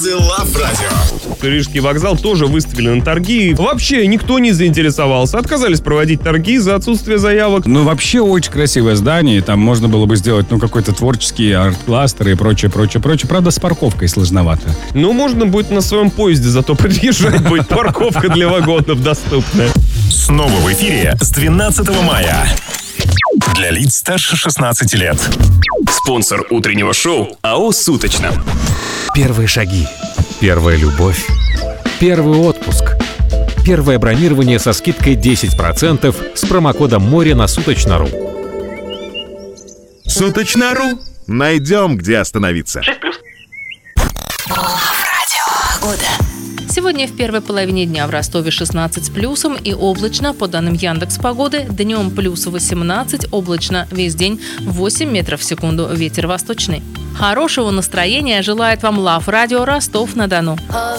Лав Радио. Рижский вокзал тоже выставили на торги. Вообще никто не заинтересовался. Отказались проводить торги за отсутствие заявок. Ну, вообще очень красивое здание. И там можно было бы сделать, какой-то творческий арт-кластер и прочее. Правда, с парковкой сложновато. Ну, можно будет на своем поезде, зато подъезжать будет парковка для вагонов доступная. Снова в эфире с 12 мая. Для лиц старше 16 лет. Спонсор утреннего шоу АО «Суточно». Первые шаги. Первая любовь. Первый отпуск. Первое бронирование со скидкой 10% с промокодом «Море» на Суточно.ру. Суточно.ру. Найдем, где остановиться. Сегодня в первой половине дня в Ростове 16 с плюсом и облачно. По данным Яндекс.Погоды, днем плюс 18, облачно весь день 8 метров в секунду, ветер восточный. Хорошего настроения желает вам Лав Радио Ростов-на-Дону.